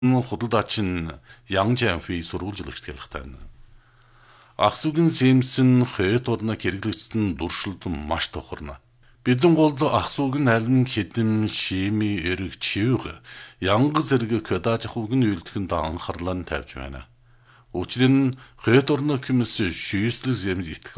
худалдаачин Янжанфи сурвалжлагч ялахтайна. Ахсүгэн Симсэн хойд орно хэрэглэгчсэн дуршилд маш тохорно. Бидэн гол ахсүгэн алин хэдэм шими эрэг чивг янгыз эрэг кодажхугэн үйлдэхэнд анхаарлаа тавьж байна. Учир нь хойд орно хүмүүс шүйслэг зэмж итгэх